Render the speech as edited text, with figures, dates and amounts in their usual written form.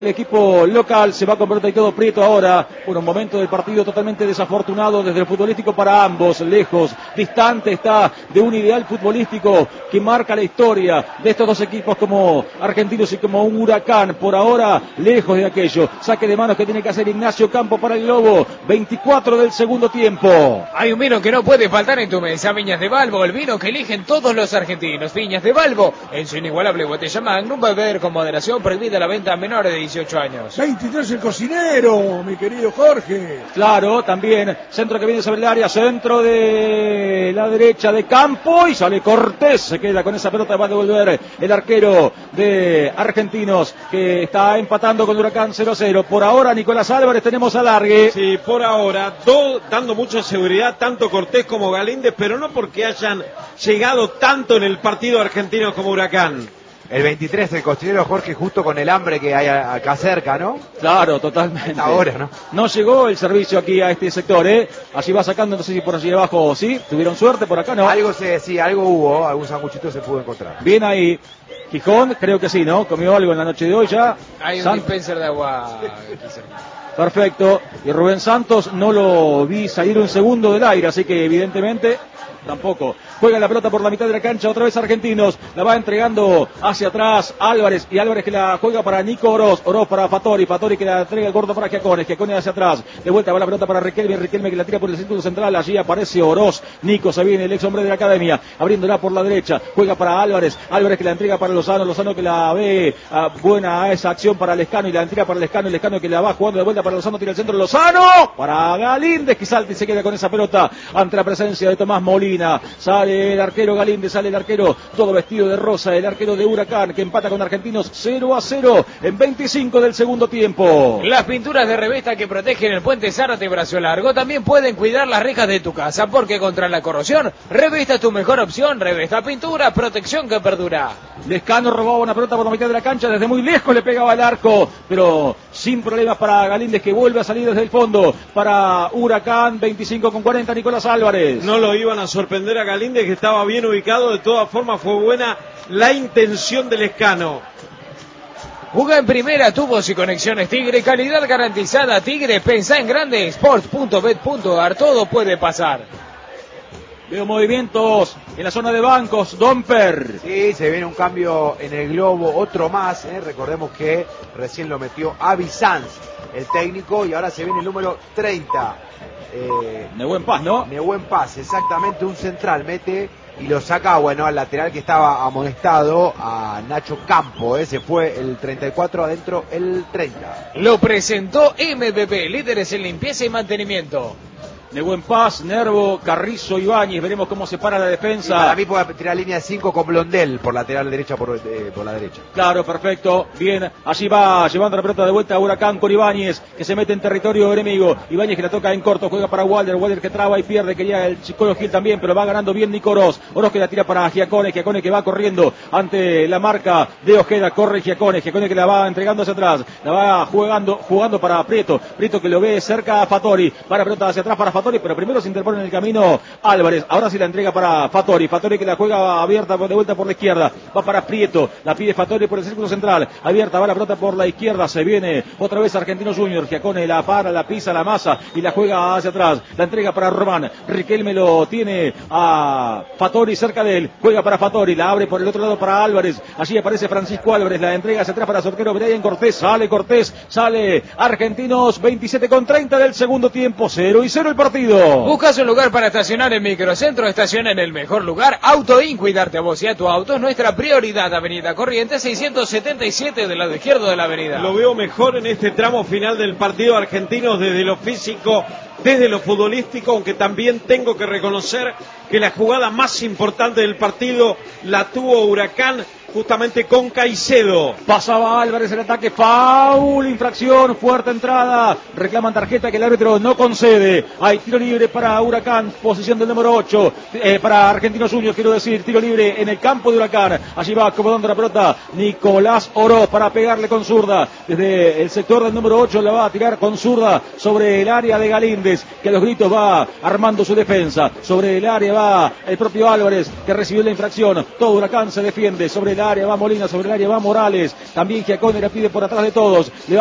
El equipo local se va con pelota y todo Prieto ahora, por un momento del partido totalmente desafortunado desde el futbolístico para ambos, lejos, distante está de un ideal futbolístico que marca la historia de estos dos equipos como Argentinos y como un Huracán, por ahora lejos de aquello. Saque de manos que tiene que hacer Ignacio Campo para el Globo, 24 del segundo tiempo. Hay un vino que no puede faltar en tu mesa, Viñas de Balbo, el vino que eligen todos los argentinos. Viñas de Balbo, en su inigualable botella Magnum, beber con moderación, prohibida la venta a menores de 18 años. 23 el cocinero, mi querido Jorge. Claro, también centro que viene sobre el área, centro de la derecha de Campo y sale Cortés, se queda con esa pelota, va a devolver el arquero de Argentinos que está empatando con Huracán 0-0. Por ahora Nicolás Álvarez tenemos alargue. Sí, por ahora, dando mucha seguridad tanto Cortés como Galíndez, pero no porque hayan llegado tanto en el partido Argentinos como Huracán. El 23, el cocinero Jorge, justo con el hambre que hay acá cerca, ¿no? Claro, totalmente. Ahora, ¿no? No llegó el servicio aquí a este sector, ¿eh? Allí va sacando, no sé si por allí abajo, ¿sí? ¿Tuvieron suerte? Por acá no. Algo hubo, algún sanguchito se pudo encontrar. Bien ahí. Gijón, creo que sí, ¿no? Comió algo en la noche de hoy ya. Hay un dispenser de agua aquí cerca. Perfecto. Y Rubén Santos no lo vi salir un segundo del aire, así que evidentemente tampoco. Juega la pelota por la mitad de la cancha, otra vez Argentinos, la va entregando hacia atrás Álvarez, y Álvarez que la juega para Nico Oroz, Oroz para Fattori que la entrega el gordo para Giacone hacia atrás, de vuelta va la pelota para Riquelme que la tira por el círculo central, allí aparece Oroz, Nico se viene, el ex hombre de la academia, abriéndola por la derecha, juega para Álvarez que la entrega para Lozano que la ve buena a esa acción para Lescano y la entrega para Lescano que la va jugando de vuelta para Lozano, tira el centro Lozano, para Galíndez que salta y se queda con esa pelota ante la presencia de Tomás Molina, sale el arquero Galíndez, sale el arquero todo vestido de rosa, el arquero de Huracán que empata con Argentinos 0-0 en 25 del segundo tiempo. Las pinturas de Revesta que protegen el puente Zárate Brazo Largo también pueden cuidar las rejas de tu casa, porque contra la corrosión, Revesta es tu mejor opción. Revesta Pintura, protección que perdura. Lescano robaba una pelota por la mitad de la cancha, desde muy lejos le pegaba al arco, pero sin problemas para Galíndez que vuelve a salir desde el fondo para Huracán, 25-40 Nicolás Álvarez. No lo iban a sorprender a Galíndez, que estaba bien ubicado, de todas formas fue buena la intención del Lescano. Juega en primera, tubos y conexiones Tigre, calidad garantizada. Tigre, pensá en grande, sport.bet.ar, todo puede pasar. Veo movimientos en la zona de bancos, Domper. Sí, se viene un cambio en el globo, otro más, recordemos que recién lo metió Avi Sanz, el técnico, y ahora se viene el número 30. Nehuen Paz, ¿no? Nehuen Paz, exactamente, un central, mete y lo saca, bueno, al lateral que estaba amonestado, a Nacho Campo, se fue el 34 adentro, el 30. Lo presentó MBB, líderes en limpieza y mantenimiento. Nehuen Paz, Nervo, Carrizo, Ibáñez, veremos cómo se para la defensa. Para mí puede tirar línea de 5 con Blondel por lateral derecha, por la derecha. Claro, perfecto, bien, allí va llevando la pelota de vuelta a Huracán con Ibáñez, que se mete en territorio enemigo. Ibáñez que la toca en corto, juega para Walder que traba y pierde, quería el Chicolo Gil también, pero va ganando bien Nico Oroz que la tira para Giacone que va corriendo ante la marca de Ojeda, corre Giacone que la va entregando hacia atrás, la va jugando para Prieto que lo ve cerca a Fattori, para pelota hacia atrás para Fattori, pero primero se interpone en el camino Álvarez, ahora sí la entrega para Fattori que la juega abierta de vuelta por la izquierda, va para Prieto, la pide Fattori por el círculo central, abierta, va la pelota por la izquierda, se viene otra vez Argentinos Juniors, Giacone la para, la pisa, la masa y la juega hacia atrás, la entrega para Román, Riquelme lo tiene a Fattori cerca de él, juega para Fattori, la abre por el otro lado para Álvarez, allí aparece Francisco Álvarez, la entrega hacia atrás para Sorquero Brian Cortés, sale Argentinos, 27-30 del segundo tiempo, 0-0 el partido. Buscas un lugar para estacionar en Microcentro, estaciona en el mejor lugar. Autoin, cuidarte a vos y a tu auto es nuestra prioridad. Avenida Corrientes 677 del lado izquierdo de la avenida. Lo veo mejor en este tramo final del partido Argentinos, desde lo físico, desde lo futbolístico, aunque también tengo que reconocer que la jugada más importante del partido la tuvo Huracán, justamente con Caicedo. Pasaba Álvarez el ataque, foul, infracción, fuerte entrada, reclaman tarjeta que el árbitro no concede. Hay tiro libre para Huracán, posición del número 8, para Argentinos Juniors, quiero decir, tiro libre en el campo de Huracán. Allí va acomodando la pelota Nicolás Oroz para pegarle con zurda. Desde el sector del número 8 la va a tirar con zurda sobre el área de Galíndez, que a los gritos va armando su defensa. Sobre el área va el propio Álvarez, que recibió la infracción. Todo Huracán se defiende sobre el el área va Molina, sobre el área va Morales. También Giacone la pide por atrás de todos. Le va